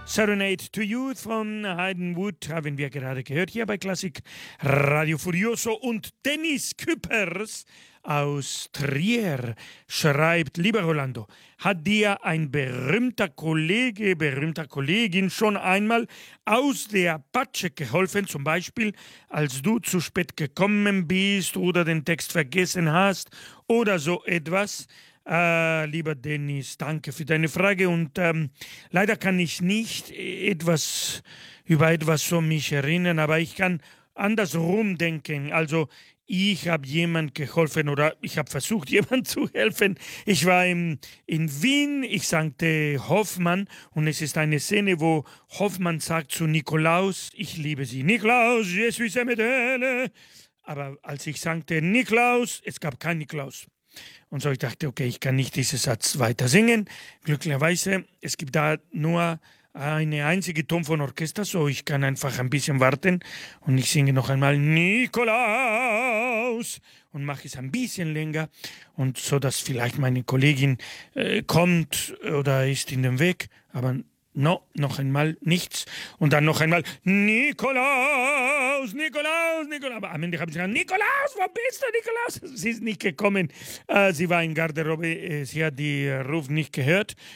Serenade to Youth von Hayden Wood haben wir gerade gehört hier bei Klassik Radio Furioso. Und Dennis Küppers aus Trier schreibt: Lieber Rolando, hat dir ein berühmter Kollege, berühmter Kollegin schon einmal aus der Patsche geholfen, zum Beispiel als du zu spät gekommen bist oder den Text vergessen hast oder so etwas? Lieber Dennis, danke für deine Frage und leider kann ich nicht über etwas so mich erinnern, aber ich kann andersrum denken. Also ich habe jemand geholfen oder ich habe versucht, jemand zu helfen. Ich war in Wien, ich sagte Hoffmann und es ist eine Szene, wo Hoffmann sagt zu Nikolaus, ich liebe Sie. Nikolaus, je suis aimé. Aber als ich sagte Nikolaus, es gab keinen Nikolaus. Und so ich dachte, okay, ich kann nicht diesen Satz weiter singen. Glücklicherweise, es gibt da nur eine einzige Ton von Orchester, so ich kann einfach ein bisschen warten und ich singe noch einmal Nikolaus und mache es ein bisschen länger und so, dass vielleicht meine Kollegin kommt oder ist in dem Weg, aber noch einmal nichts und dann noch einmal Nikolaus, Nikolaus, Nikolaus. Aber am Ende habe ich gesagt, Nikolaus, wo bist du, Nikolaus? Sie ist nicht gekommen, sie war in Garderobe, sie hat die Ruf nicht gehört